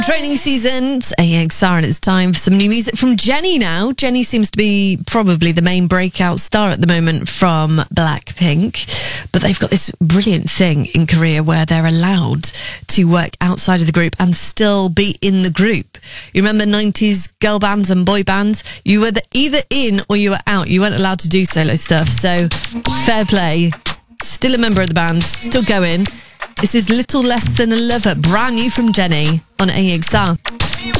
Training season, it's AXR, and it's time for some new music from Jennie now. Jennie seems to be probably the main breakout star at the moment from Blackpink, but they've got this brilliant thing in Korea where they're allowed to work outside of the group and still be in the group. You remember 90s girl bands and boy bands? You were either in or you were out. You weren't allowed to do solo stuff, so fair play. Still a member of the band, still going. This is Little Less Than a Lover, brand new from Jennie on AXR.